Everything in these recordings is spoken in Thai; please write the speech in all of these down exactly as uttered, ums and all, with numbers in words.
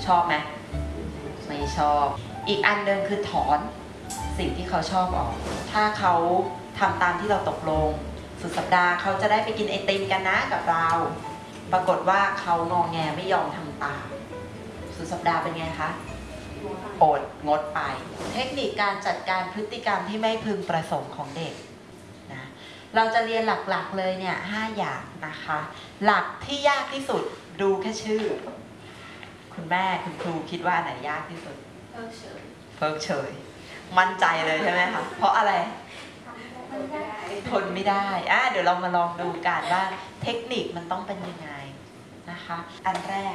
ชอบไหมไม่ชอบอีกอันหนึ่งคือถอนสิ่งที่เขาชอบออกถ้าเขาทำตามที่เราตกลงสุดสัปดาห์เขาจะได้ไปกินไอติมกันนะกับเราปรากฏว่าเขางอแงไม่ยอมทำตามสุดสัปดาห์เป็นไงคะอดงดไปเทคนิคการจัดการพฤติกรรมที่ไม่พึงประสงค์ของเด็กนะเราจะเรียนหลักๆเลยเนี่ยห้าอย่างนะคะหลักที่ยากที่สุดดูแค่ชื่อคุณแม่คุณครูคิดว่าอันไหนยากที่สุดเพิกเฉยเพิกเฉยมั่นใจเลยใช่ไหมคะเพราะอะไรทนไม่ได้อ่ะเดี๋ยวเรามาลองดูกันว่าเทคนิคมันต้องเป็นยังไงนะคะอันแรก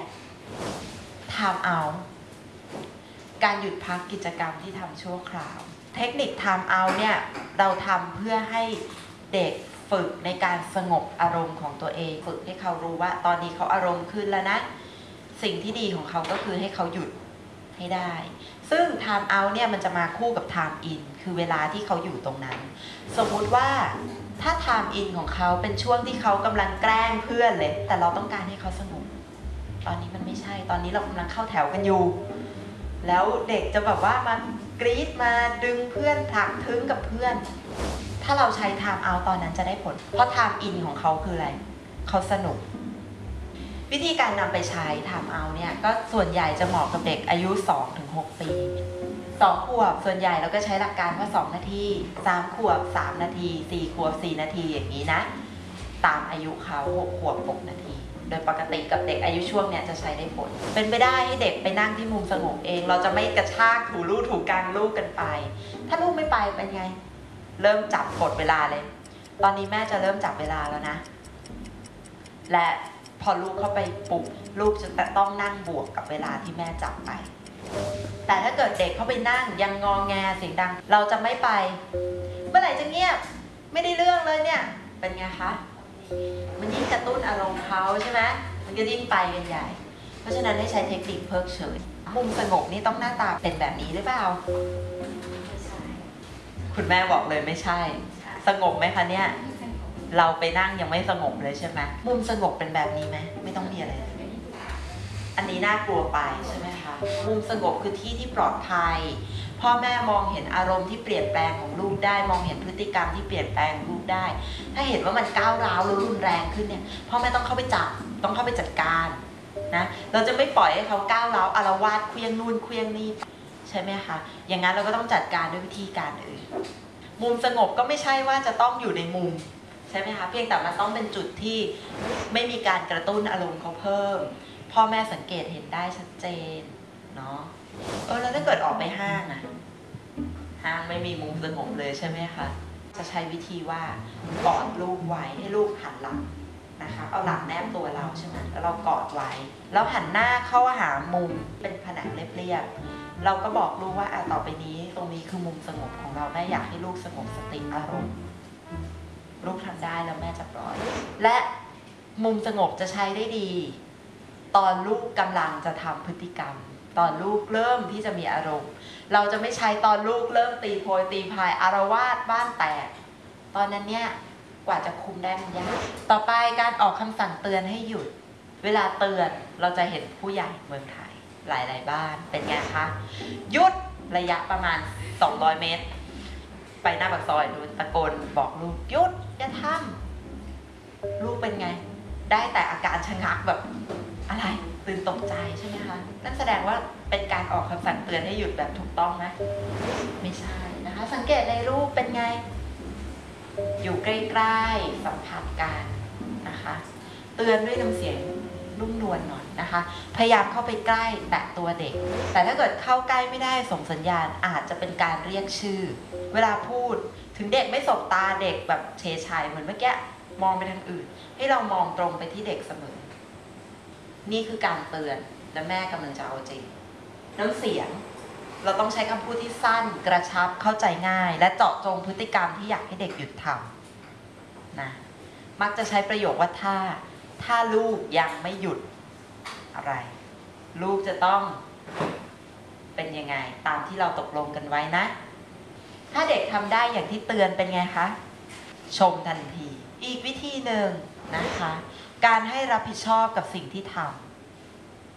time out การหยุดพักกิจกรรมที่ทำชั่วคราวเทคนิค time out เนี่ยเราทำเพื่อให้เด็กฝึกในการสงบอารมณ์ของตัวเองฝึกให้เขารู้ว่าตอนนี้เขาอารมณ์ขึ้นแล้วนะสิ่งที่ดีของเขาก็คือให้เขาหยุดให้ได้ซึ่ง time out เนี่ยมันจะมาคู่กับ time in คือเวลาที่เขาอยู่ตรงนั้นสมมุติว่าถ้า time in ของเขาเป็นช่วงที่เขากำลังแกล้งเพื่อนเลยแต่เราต้องการให้เขาสงบตอนนี้มันไม่ใช่ตอนนี้เรากำลังเข้าแถวกันอยู่แล้วเด็กจะแบบว่ามากรี๊ดมาดึงเพื่อนผลักทึ้งกับเพื่อนถ้าเราใช้ time out ตอนนั้นจะได้ผลเพราะ time in ของเขาคืออะไรเขาสนุกวิธีการนำไปใช้ time out เนี่ยก็ส่วนใหญ่จะเหมาะกับเด็กอายุ สองถึงหก ปีสองขวบส่วนใหญ่เราก็ใช้หลักการว่าสองนาทีสามขวบสามนาทีสี่ขวบสี่นาทีอย่างนี้นะตามอายุเขาหกขวบหกนาทีโดยปกติกับเด็กอายุช่วงเนี้ยจะใช้ได้ผลเป็นไปได้ให้เด็กไปนั่งที่มุมสงบเองเราจะไม่กระชากถูลู่ถูกกลางลูกกันไปถ้าลูกไม่ไปเป็นไงเริ่มจับกดเวลาเลยตอนนี้แม่จะเริ่มจับเวลาแล้วนะและพอลูกเข้าไปปุ๊บลูกจะต้องนั่งบวกกับเวลาที่แม่จับไปแต่ถ้าเกิดเด็กเข้าไปนั่งยังงอแงเสียงดังเราจะไม่ไปเมื่อไหร่จะเงียบไม่ได้เรื่องเลยเนี่ยเป็นไงคะมันยิ่งกระตุ้นอารมณ์เขาใช่ไหมมันก็ยิ่งไปกันใหญ่เพราะฉะนั้นให้ใช้เทคนิคเพิกเฉยมุมสงบนี่ต้องหน้าตาเป็นแบบนี้หรือเปล่าไม่ใช่คุณแม่บอกเลยไม่ใช่สงบไหมคะเนี่ยเราไปนั่งยังไม่สงบเลยใช่ไหมมุมสงบเป็นแบบนี้ไหมไม่ต้องมีอะไรอันนี้น่ากลัวไปใช่ไหมคะมุมสงบคือที่ที่ปลอดภัยพ่อแม่มองเห็นอารมณ์ที่เปลี่ยนแปลงของลูกได้มองเห็นพฤติกรรมที่เปลี่ยนแปลงของลูกได้ถ้าเห็นว่ามันก้าวร้าวหรือรุนแรงขึ้นเนี่ยพ่อแม่ต้องเข้าไปจับต้องเข้าไปจัดการนะเราจะไม่ปล่อยให้เขาก้าวร้าวอาละวาดเคลี้ยงนู่นเคลี้ยงนี่ใช่ไหมคะอย่างนั้นเราก็ต้องจัดการด้วยวิธีการอื่นมุมสงบก็ไม่ใช่ว่าจะต้องอยู่ในมุมใช่ไหมคะเพียงแต่มันต้องเป็นจุดที่ไม่มีการกระตุ้นอารมณ์เขาเพิ่มพ่อแม่สังเกตเห็นได้ชัดเจนเนาะเออแล้วถ้าเกิดออกไปห้างอะห้างไม่มีมุมสงบเลยใช่ไหมคะจะใช้วิธีว่ากอดลูกไว้ให้ลูกหันหลังนะคะเอาหลังแนบตัวเราใช่ไหมแล้วเรากอดไว้แล้วหันหน้าเข้าหามุมเป็นผนังเรียบๆเราก็บอกลูกว่าอ่ะต่อไปนี้ตรงนี้คือมุมสงบของเราแม่อยากให้ลูกสงบสติอารมณ์ลูกทำได้แล้วแม่จะปล่อยและมุมสงบจะใช้ได้ดีตอนลูกกำลังจะทำพฤติกรรมตอนลูกเริ่มที่จะมีอารมณ์เราจะไม่ใช้ตอนลูกเริ่มตีโพยตีพายอารวาสบ้านแตกตอนนั้นเนี่ยกว่าจะคุมได้มันยากต่อไปการออกคำสั่งเตือนให้หยุดเวลาเตือนเราจะเห็นผู้ใหญ่เมืองไทยหลายๆบ้านเป็นไงคะหยุดระยะประมาณสองร้อยเมตรไปหน้าปากซอยดูตะโกนบอกลูกหยุดอย่าทำลูกเป็นไงได้แต่อาการชะงักแบบอะไรตื่นตกใจใช่ไหมคะนั่นแสดงว่าเป็นการออกคำสั่งเตือนให้หยุดแบบถูกต้องไหมไม่ใช่นะคะสังเกตในรูปเป็นไงอยู่ใกล้ๆสัมผัสกันนะคะเตือนด้วยน้ำเสียงนุ่มนวลหน่อยนะคะพยายามเข้าไปใกล้แตะตัวเด็กแต่ถ้าเกิดเข้าใกล้ไม่ได้ส่งสัญญาณอาจจะเป็นการเรียกชื่อเวลาพูดถึงเด็กไม่สบตาเด็กแบบเฉยชัยเหมือนเมื่อกี้มองไปทางอื่นให้เรามองตรงไปที่เด็กเสมอนี่คือการเตือนและแม่กำลังจะเอาจริงน้ำเสียงเราต้องใช้คำพูดที่สั้นกระชับเข้าใจง่ายและเจาะจงพฤติกรรมที่อยากให้เด็กหยุดทำนะมักจะใช้ประโยคว่าถ้าถ้าลูกยังไม่หยุดอะไรลูกจะต้องเป็นยังไงตามที่เราตกลงกันไว้นะถ้าเด็กทำได้อย่างที่เตือนเป็นไงคะชมทันทีอีกวิธีหนึ่งนะคะการให้รับผิดชอบกับสิ่งที่ท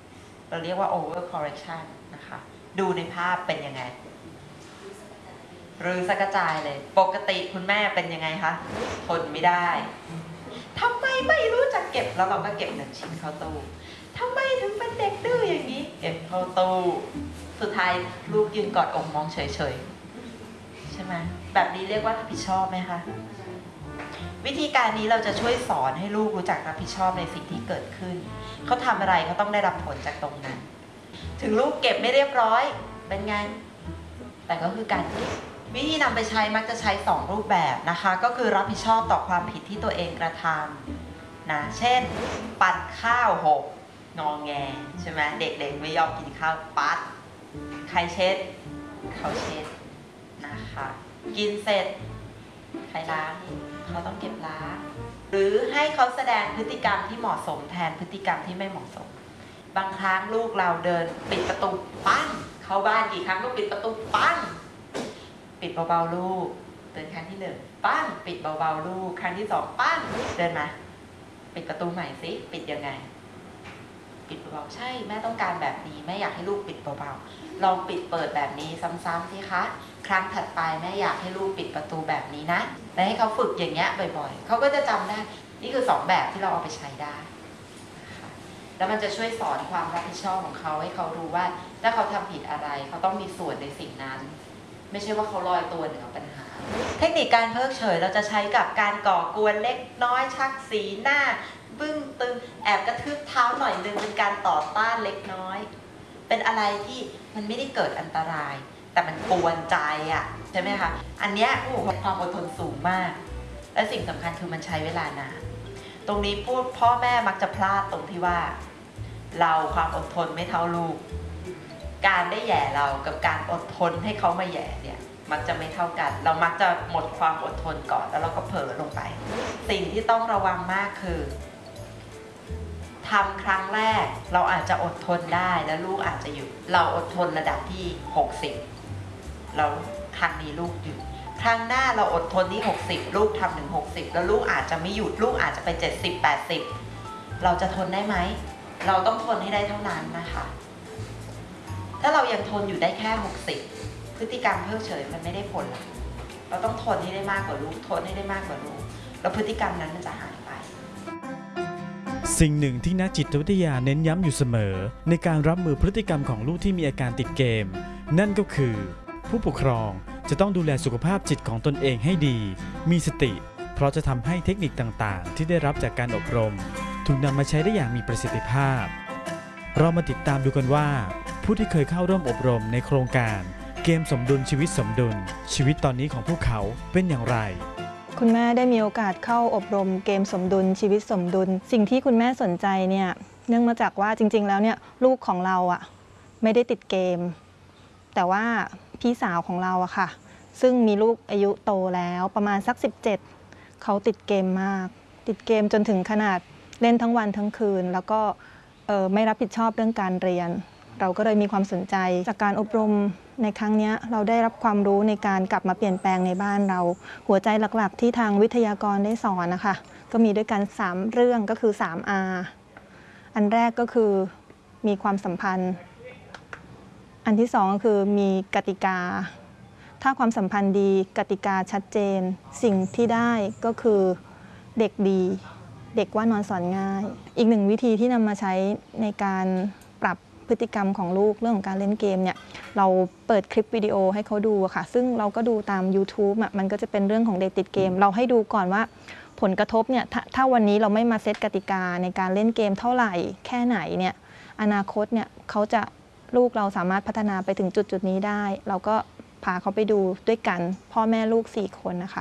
เราเรียกว่า over correction นะคะดูในภาพเป็นยังไงหรือสักกระจายเลยปกติคุณแม่เป็นยังไงคะทนไม่ได้ทำไมไม่รู้จักเก็บแล้วเราก็เก็บหนึ่งชิ้นเข้าตู้ทำไมถึงเป็นเด็กดื้ออย่างนี้เก็บเข้าตู้สุดท้ายลูกยืนกอดอกมองเฉยๆใช่ไหมแบบนี้เรียกว่ารับผิดชอบไหมคะวิธีการนี้เราจะช่วยสอนให้ลูกรู้จักรับผิดชอบในสิ่งที่เกิดขึ้นเขาทำอะไรเขาต้องได้รับผลจากตรงนั้นถึงลูกเก็บไม่เรียบร้อยเป็นไงแต่ก็คือการเก็บวิธีนำไปใช้มักจะใช้สองรูปแบบนะคะก็คือรับผิดชอบต่อความผิดที่ตัวเองกระทำนะเช่นปัดข้าวหกงอแงใช่ไหมเด็กๆไม่ยอมกินข้าวปัดใครเช็ดเขาเช็ดนะคะกินเสร็จใครล้างเขาต้องเก็บล้างหรือให้เขาแสดงพฤติกรรมที่เหมาะสมแทนพฤติกรรมที่ไม่เหมาะสมบางครั้งลูกเราเดินปิดประตูปั้งเข้าบ้านกี่ครั้งก็ปิดประตูปั้งปิดเบาๆลูกเดินครั้งที่หนึ่งปั้งปิดเบาๆลูกครั้งที่สองปั้งเดินมาปิดประตูใหม่สิปิดยังไงปิดเบาๆใช่แม่ต้องการแบบนี้แม่อยากให้ลูกปิดเบาๆลองปิดเปิดแบบนี้ซ้ำๆสิคะครั้งถัดไปแม่อยากให้ลูกปิดประตูแบบนี้นะและให้เขาฝึกอย่างเงี้ยบ่อยๆเขาก็จะจำได้นี่คือสองแบบที่เราเอาไปใช้ได้นะคะแล้วมันจะช่วยสอนความรับผิดชอบของเขาให้เขารู้ว่าถ้าเขาทำผิดอะไรเขาต้องมีส่วนในสิ่งนั้นไม่ใช่ว่าเขาลอยตัวเหนือปัญหาเทคนิคการเพิกเฉยเราจะใช้กับการก่อกวนเล็กน้อยชักสีหน้าบึ้งตึงแอบกระทืบเท้าหน่อยนึงเป็นการต่อต้านเล็กน้อยเป็นอะไรที่มันไม่ได้เกิดอันตรายแต่มันกวนใจอ่ะใช่ไหมคะอันเนี้ยโอ้โหความอดทนสูงมากและสิ่งสำคัญคือมันใช้เวลานานตรงนี้พูดพ่อแม่มักจะพลาดตรงที่ว่าเราความอดทนไม่เท่าลูกการได้แย่เรากับการอดทนให้เขามาแย่เนี่ยมักจะไม่เท่ากันเรามักจะหมดความอดทนก่อนแล้วเราก็เผลอลงไปสิ่งที่ต้องระวังมากคือทำครั้งแรกเราอาจจะอดทนได้แล้วลูกอาจจะหยุดเราอดทนระดับที่หกสิบแล้วครั้งนี้ลูกหยุดครั้งหน้าเราอดทนที่หกสิบลูกทำถึงหกสิบแล้วลูกอาจจะไม่หยุดลูกอาจจะไปเจ็ดสิบ แปดสิบเราจะทนได้ไหมเราต้องทนให้ได้เท่านั้นนะคะถ้าเรายังทนอยู่ได้แค่หกสิบพฤติกรรมเพิกเฉยมันไม่ได้ผลหรอกเราต้องทนให้ได้มากกว่าลูกทนให้ได้มากกว่าลูกแล้วพฤติกรรมนั้นมันจะหายไปสิ่งหนึ่งที่นักจิตวิทยาเน้นย้ำอยู่เสมอในการรับมือพฤติกรรมของลูกที่มีอาการติดเกมนั่นก็คือผู้ปกครองจะต้องดูแลสุขภาพจิตของตนเองให้ดีมีสติเพราะจะทำให้เทคนิคต่างๆที่ได้รับจากการอบรมถูกนำมาใช้ได้อย่างมีประสิทธิภาพเรามาติดตามดูกันว่าผู้ที่เคยเข้าร่วมอบรมในโครงการเกมสมดุลชีวิตสมดุลชีวิตตอนนี้ของพวกเขาเป็นอย่างไรคุณแม่ได้มีโอกาสเข้าอบรมเกมสมดุลชีวิตสมดุลสิ่งที่คุณแม่สนใจเนี่ยเนื่องมาจากว่าจริงๆแล้วเนี่ยลูกของเราอ่ะไม่ได้ติดเกมแต่ว่าพี่สาวของเราอะค่ะซึ่งมีลูกอายุโตแล้วประมาณสักสิบเจ็ดเขาติดเกมมากติดเกมจนถึงขนาดเล่นทั้งวันทั้งคืนแล้วก็ไม่รับผิดชอบเรื่องการเรียนเราก็เลยมีความสนใจจากการอบรมในครั้งนี้เราได้รับความรู้ในการกลับมาเปลี่ยนแปลงในบ้านเราหัวใจหลักๆที่ทางวิทยากรได้สอนนะคะก็มีด้วยกันสามเรื่องก็คือ สาม อาร์ อันแรกก็คือมีความสัมพันธ์อันที่สองก็คือมีกติกาถ้าความสัมพันธ์ดีกติกาชัดเจนสิ่งที่ได้ก็คือเด็กดีเด็กว่านอนสอนง่ายอีกหนึ่งวิธีที่นำมาใช้ในการปรับพฤติกรรมของลูกเรื่องของการเล่นเกมเนี่ยเราเปิดคลิปวิดีโอให้เขาดูค่ะซึ่งเราก็ดูตาม ยูทูบ อ่ะมันก็จะเป็นเรื่องของเด็กติดเกมเราให้ดูก่อนว่าผลกระทบเนี่ยถถ้าวันนี้เราไม่มาเซตกติกาในการเล่นเกมเท่าไหร่แค่ไหนเนี่ยอนาคตเนี่ยเขาจะลูกเราสามารถพัฒนาไปถึงจุดจุดนี้ได้เราก็พาเขาไปดูด้วยกันพ่อแม่ลูกสี่คนนะคะ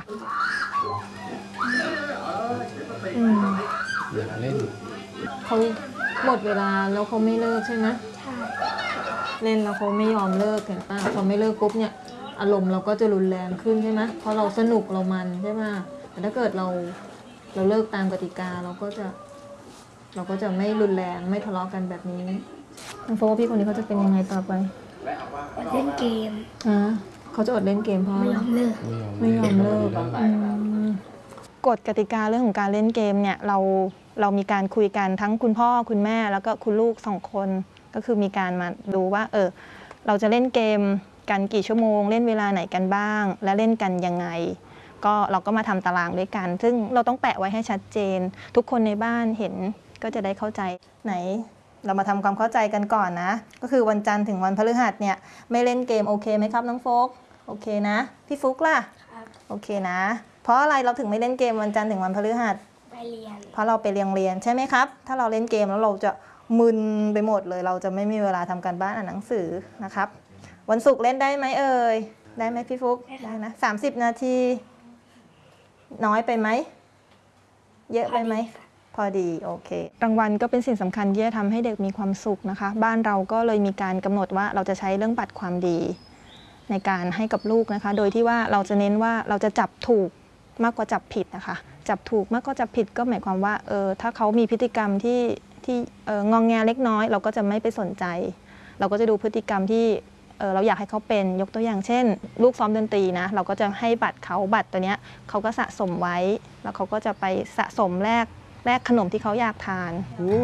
อืมอยากเล่นเขาหมดเวลาแล้วเขาไม่เลิกใช่ไหมใช่เล่นแล้วเขาไม่ยอมเลิกเห็นป่ะพอไม่เลิกปุ๊บเนี่ยอารมณ์เราก็จะรุนแรงขึ้นใช่ไหมเพราะเราสนุกเรามันใช่ไหมแต่ถ้าเกิดเราเราเลิกตามกติกาเราก็จะเราก็จะไม่รุนแรงไม่ทะเลาะกันแบบนี้โฟว่าพี่คนนี้เขาจะเป็นยังไงต่อไปเล่นเกมอ่าเขาจะอดเล่นเกมเพราะไม่ยอมเลิกไม่ยอมเลิกกฎกติกาเรื่องของการเล่นเกมเนี่ยเราเรามีการคุยกันทั้งคุณพ่อคุณแม่แล้วก็คุณลูกสองคนก็คือมีการมาดูว่าเออเราจะเล่นเกมกันกี่ชั่วโมงเล่นเวลาไหนกันบ้างและเล่นกันยังไงก็เราก็มาทำตารางด้วยกัน ซึ่งเราต้องแปะไว้ให้ชัดเจนทุกคนในบ้านเห็นก็จะได้เข้าใจไหนเรามาทำความเข้าใจกันก่อนนะก็คือวันจันทร์ถึงวันพฤหัสเนี่ยไม่เล่นเกมโอเคไหมครับน้องโฟกโอเคนะพี่ฟุกล่ะโอเคนะเพราะอะไรเราถึงไม่เล่นเกมวันจันทร์ถึงวันพฤหัสไปเรียนเพราะเราไปเรียนเรียนใช่ไหมครับถ้าเราเล่นเกมแล้วเราจะมึนไปหมดเลยเราจะไม่มีเวลาทำการบ้านอ่านหนังสือนะครับวันศุกร์เล่นได้ไหมเอ่ยได้ไหมพี่ฟุกได้นะสามสิบนาทีน้อยไปไหมเยอะไปไหมพอดีโอเครางวัลก็เป็นสิ่งสำคัญที่จะทำให้เด็กมีความสุขนะคะบ้านเราก็เลยมีการกำหนดว่าเราจะใช้เรื่องบัตรความดีในการให้กับลูกนะคะโดยที่ว่าเราจะเน้นว่าเราจะจับถูกมากกว่าจับผิดนะคะจับถูกมากกว่าจับผิดก็หมายความว่าเออถ้าเขามีพฤติกรรมที่ที่เอององแงเล็กน้อยเราก็จะไม่ไปสนใจเราก็จะดูพฤติกรรมที่เออเราอยากให้เขาเป็นยกตัวอย่างเช่นลูกซ้อมดนตรีนะเราก็จะให้บัตรเขาบัตรตัวเนี้ยเขาก็สะสมไว้แล้วเขาก็จะไปสะสมแลกแลกขนมที่เขาอยากทาน